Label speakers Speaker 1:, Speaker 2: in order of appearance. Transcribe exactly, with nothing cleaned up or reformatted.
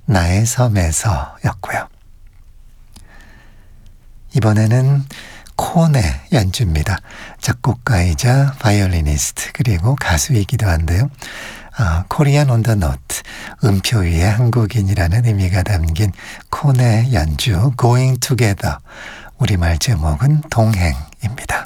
Speaker 1: 나의 섬에서 였고요. 이번에는 콘의 연주입니다. 작곡가이자 바이올리니스트 그리고 가수이기도 한데요. 아, 코리안 온 더 노트, 음표 위에 한국인이라는 의미가 담긴 콘의 연주 Going Together, 우리말 제목은 동행입니다.